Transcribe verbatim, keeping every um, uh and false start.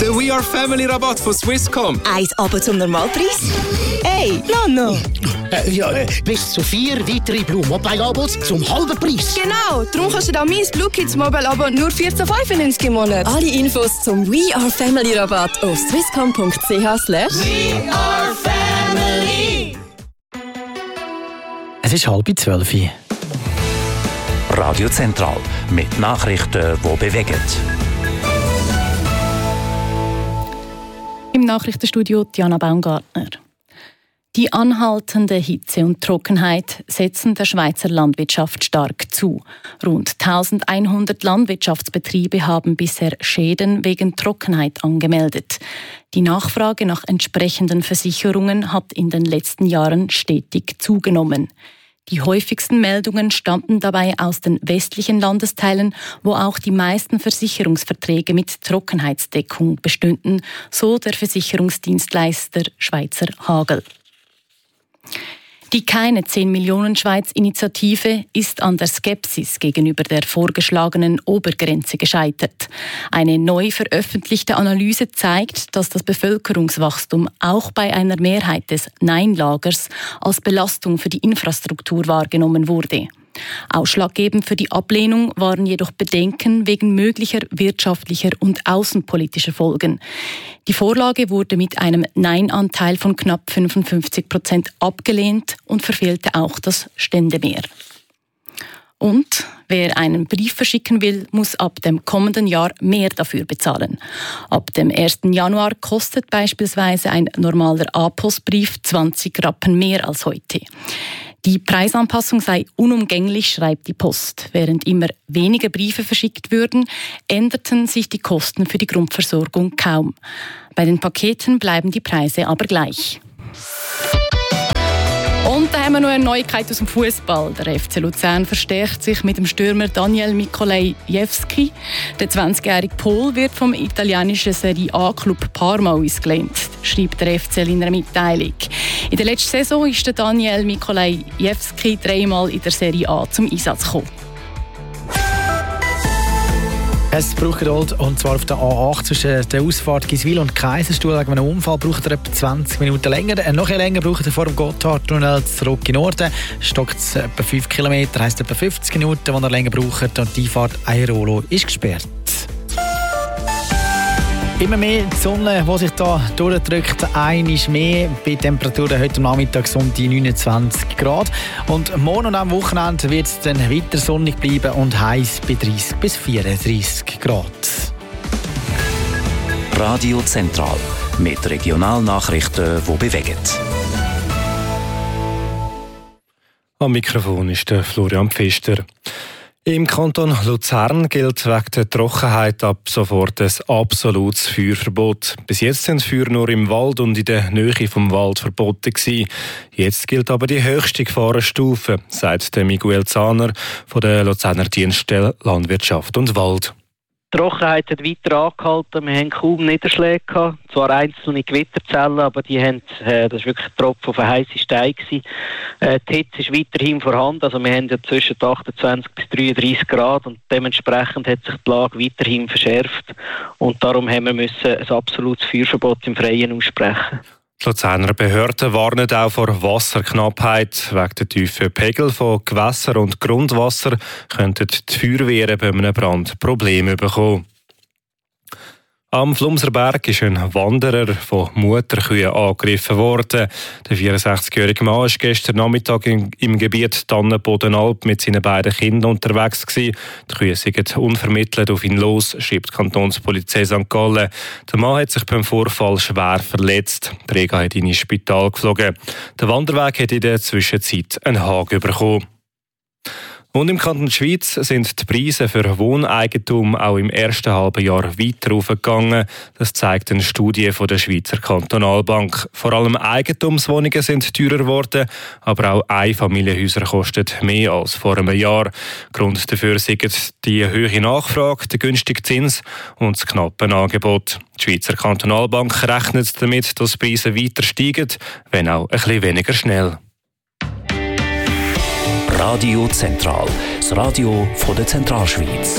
Der We Are Family Rabatt von Swisscom. Eins aber zum Normalpreis? Hey, Nano! Äh, ja, äh, bis zu vier weitere Blue Mobile Abos zum halben Preis. Genau, darum kannst du da mein Blue Kids Mobile Abo nur vierzehn fünfundneunzig im Monat. Alle Infos zum We Are Family Rabatt auf swisscom punkt c h slash We Are Family. Es ist halb zwölf. Radio Zentral mit Nachrichten, die bewegen. Im Nachrichtenstudio Diana Baumgartner. Die anhaltende Hitze und Trockenheit setzen der Schweizer Landwirtschaft stark zu. Rund eintausendeinhundert Landwirtschaftsbetriebe haben bisher Schäden wegen Trockenheit angemeldet. Die Nachfrage nach entsprechenden Versicherungen hat in den letzten Jahren stetig zugenommen. Die häufigsten Meldungen stammten dabei aus den westlichen Landesteilen, wo auch die meisten Versicherungsverträge mit Trockenheitsdeckung bestünden, so der Versicherungsdienstleister Schweizer Hagel. Die Keine zehn Millionen Schweiz-Initiative ist an der Skepsis gegenüber der vorgeschlagenen Obergrenze gescheitert. Eine neu veröffentlichte Analyse zeigt, dass das Bevölkerungswachstum auch bei einer Mehrheit des Nein-Lagers als Belastung für die Infrastruktur wahrgenommen wurde. Ausschlaggebend für die Ablehnung waren jedoch Bedenken wegen möglicher wirtschaftlicher und außenpolitischer Folgen. Die Vorlage wurde mit einem Nein-Anteil von knapp fünfundfünfzig Prozent abgelehnt und verfehlte auch das Ständemehr. Und wer einen Brief verschicken will, muss ab dem kommenden Jahr mehr dafür bezahlen. Ab dem ersten Januar kostet beispielsweise ein normaler A-Postbrief zwanzig Rappen mehr als heute. Die Preisanpassung sei unumgänglich, schreibt die Post. Während immer weniger Briefe verschickt würden, änderten sich die Kosten für die Grundversorgung kaum. Bei den Paketen bleiben die Preise aber gleich. Und da haben wir noch eine Neuigkeit aus dem Fußball. Der F C Luzern verstärkt sich mit dem Stürmer Daniel Mikolajewski. Der zwanzigjährige Pol wird vom italienischen Serie A-Club Parma ausgelehnt, schreibt der F C in einer Mitteilung. In der letzten Saison ist der Daniel Mikolajewski dreimal in der Serie A zum Einsatz gekommen. Es braucht Gold, und zwar auf der A acht zwischen der Ausfahrt Giswil und Kaiserstuhl. Wegen einem Unfall braucht er etwa zwanzig Minuten länger. Noch länger braucht er vor dem Gotthardtunnel zurück in Norden. Stockt es etwa fünf Kilometer, heisst etwa fünfzig Minuten, die er länger braucht. Und die Fahrt Airolo ist gesperrt. Immer mehr die Sonne, die sich hier durchdrückt, einiges mehr. Bei Temperaturen heute Nachmittag um die neunundzwanzig Grad. Und morgen und am Wochenende wird es dann weiter sonnig bleiben und heiß bei dreißig bis vierunddreißig Grad. Radio Zentral mit Regionalnachrichten, die bewegen. Am Mikrofon ist der Florian Pfister. Im Kanton Luzern gilt wegen der Trockenheit ab sofort ein absolutes Feuerverbot. Bis jetzt sind Feuer nur im Wald und in der Nähe vom Wald verboten gewesen. Jetzt gilt aber die höchste Gefahrenstufe, sagt Miguel Zahner von der Luzerner Dienststelle Landwirtschaft und Wald. Die Trockenheit hat weiter angehalten, wir haben kaum Niederschläge gehabt, zwar einzelne Gewitterzellen, aber die haben, äh, das war wirklich ein Tropfen auf einen heissen Stein gewesen. Äh, die Hitze ist weiterhin vorhanden, also wir haben ja zwischen achtundzwanzig bis dreiunddreißig Grad und dementsprechend hat sich die Lage weiterhin verschärft und darum haben wir müssen ein absolutes Feuerverbot im Freien aussprechen. Die Luzerner Behörden warnen auch vor Wasserknappheit. Wegen der tiefen Pegel von Gewässer und Grundwasser könnten die Feuerwehren bei einem Brand Probleme bekommen. Am Flumserberg ist ein Wanderer von Mutterkühen angegriffen worden. Der vierundsechzigjährige Mann war gestern Nachmittag im, im Gebiet Tannenbodenalp mit seinen beiden Kindern unterwegs gewesen. Die Kühe sind unvermittelt auf ihn los, schreibt die Kantonspolizei Sankt Gallen. Der Mann hat sich beim Vorfall schwer verletzt. Die Träger hat ihn ins Spital geflogen. Der Wanderweg hat in der Zwischenzeit einen Haken bekommen. Und im Kanton Schweiz sind die Preise für Wohneigentum auch im ersten halben Jahr weiter hochgegangen. Das zeigt eine Studie von der Schweizer Kantonalbank. Vor allem Eigentumswohnungen sind teurer geworden, aber auch Einfamilienhäuser kosten mehr als vor einem Jahr. Grund dafür sind die hohe Nachfrage, der günstige Zins und das knappe Angebot. Die Schweizer Kantonalbank rechnet damit, dass die Preise weiter steigen, wenn auch ein bisschen weniger schnell. Radio Zentral, das Radio von der Zentralschweiz.